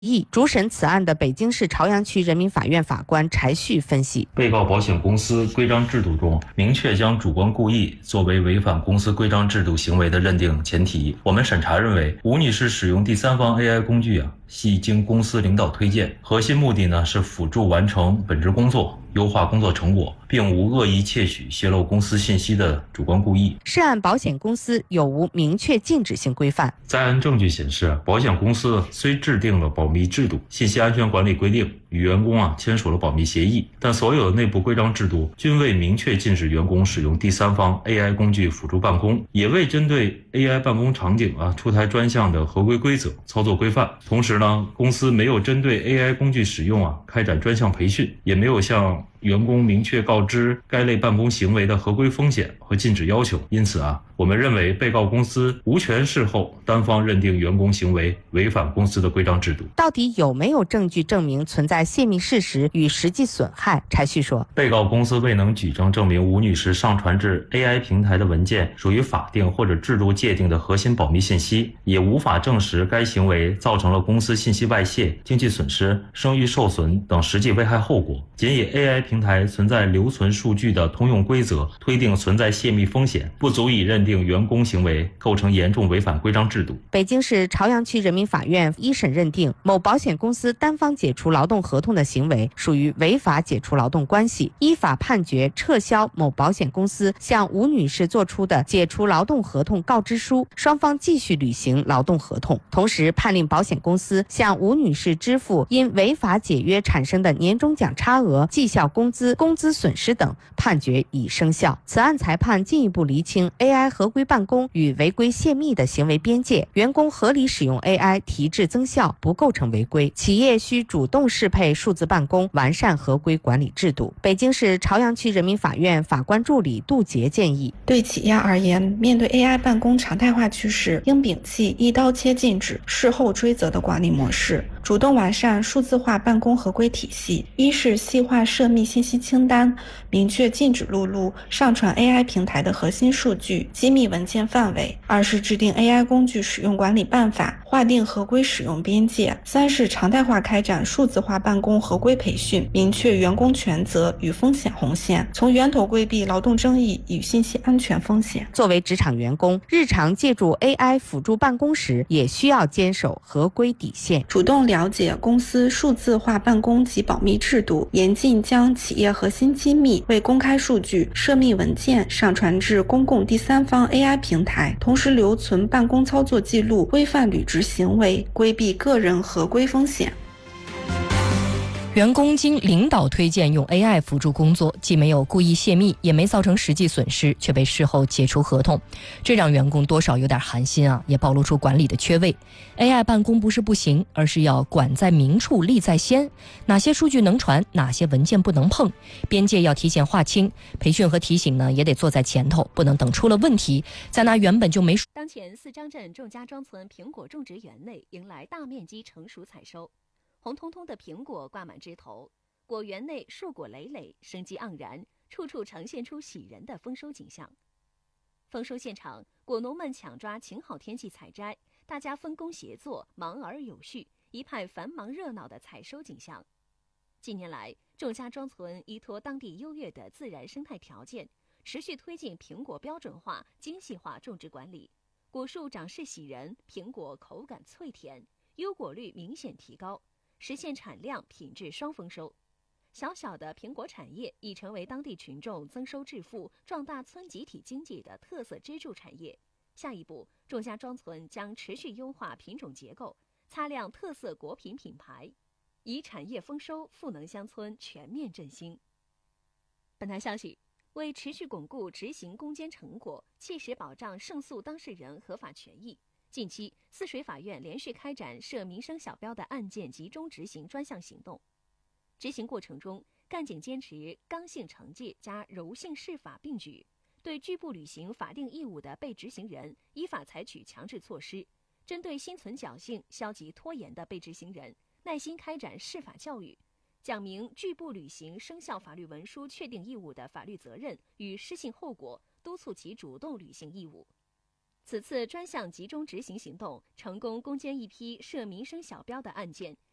主审此案的北京市朝阳区人民法院法官柴旭分析， 被告保险公司规章制度中明确将主观故意作为违反公司规章制度行为的认定前提。我们审查认为，吴女士使用第三方 AI 工具系经公司领导推荐，核心目的是辅助完成本职工作，优化工作成果，并无恶意窃取、泄露公司信息的主观故意。 涉案保险公司有无明确禁止性规范？ 在案证据显示，保险公司虽制定了保密制度、信息安全管理规定，与员工签署了保密协议，但所有的内部规章制度均未明确禁止员工使用第三方 AI 工具辅助办公，也未针对 AI 办公场景出台专项的合规规则、操作规范。同时公司没有针对 AI 工具使用开展专项培训，也没有向员工明确告知该类办公行为的合规风险和禁止要求。因此我们认为被告公司无权事后单方认定员工行为违反公司的规章制度。 到底有没有证据证明存在泄密事实与实际损害？柴旭说， 被告公司未能举证证明吴女士上传至 AI 平台的文件属于法定或者制度界定的核心保密信息，也无法证实该行为造成了公司信息外泄、经济损失、声誉受损等实际危害后果。仅以 AI 平台存在留存数据的通用规则推定存在泄密风险，不足以认定员工行为构成严重违反规章制度。 北京市朝阳区人民法院一审认定，某保险公司单方解除劳动合同的行为属于违法解除劳动关系，依法判决撤销某保险公司向吴女士作出的解除劳动合同告知书，双方继续履行劳动合同。同时判令保险公司向吴女士支付因违法解约产生的年终奖差额、绩效工资、工资损失等，判决已生效。此案裁判进一步厘清 AI 合规办公与违规泄密的行为边界，员工合理使用 AI 提质增效不构成违规，企业需主动适配数字办公，完善合规管理制度。北京市朝阳区人民法院法官助理杜杰建议， 对企业而言，面对 AI 办公常态化趋势，应摒弃一刀切禁止、事后追责的管理模式，主动完善数字化办公合规体系。一是细化涉密信息清单，明确禁止录入、上传 AI 平台的核心数据、机密文件范围；二是制定 AI 工具使用管理办法，划定合规使用边界；三是常态化开展数字化办公合规培训，明确员工权责与风险红线，从源头规避劳动争议与信息安全风险。 作为职场员工，日常借助 AI 辅助办公时，也需要坚守合规底线， 主动了解公司数字化办公及保密制度，严禁将企业核心机密、未公开数据、涉密文件上传至公共第三方 AI 平台，同时留存办公操作记录，规范履职行为，规避个人合规风险。 员工经领导推荐用 AI 辅助工作，既没有故意泄密，也没造成实际损失，却被事后解除合同，这让员工多少有点寒心也暴露出管理的缺位。AI 办公不是不行，而是要管在明处，利在先。哪些数据能传，哪些文件不能碰，边界要提前划清。培训和提醒呢，也得坐在前头，不能等出了问题再拿原本就没。 当前四张镇众家庄村苹果种植园内迎来大面积成熟采收。红彤彤的苹果挂满枝头，果园内树果累累，生机盎然，处处呈现出喜人的丰收景象。丰收现场，果农们抢抓晴好天气采摘，大家分工协作，忙而有序，一派繁忙热闹的采收景象。近年来，众家庄村依托当地优越的自然生态条件，持续推进苹果标准化、精细化种植管理，果树长势喜人，苹果口感脆甜，优果率明显提高，实现产量品质双丰收。小小的苹果产业已成为当地群众增收致富、壮大村集体经济的特色支柱产业。下一步，众家庄村将持续优化品种结构，擦亮特色果品品牌，以产业丰收赋能乡村全面振兴。本台消息，为持续巩固执行攻坚成果，切实保障胜诉当事人合法权益，近期，泗水法院连续开展涉民生小标的案件集中执行专项行动。执行过程中，干警坚持刚性惩戒加柔性释法并举，对拒不履行法定义务的被执行人依法采取强制措施，针对心存侥幸、消极拖延的被执行人，耐心开展释法教育，讲明拒不履行生效法律文书确定义务的法律责任与失信后果，督促其主动履行义务。此次专项集中执行行动成功攻坚一批涉民生小标的案件，